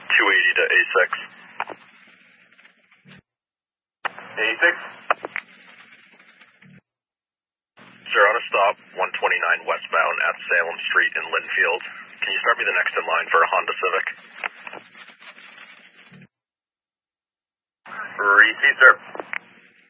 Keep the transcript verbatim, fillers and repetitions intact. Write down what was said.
two eighty to A six. A six. Sir, on a stop, one twenty-nine westbound at Salem Street in Linfield. Can you start me the next in line for a Honda Civic? Receipt, sir.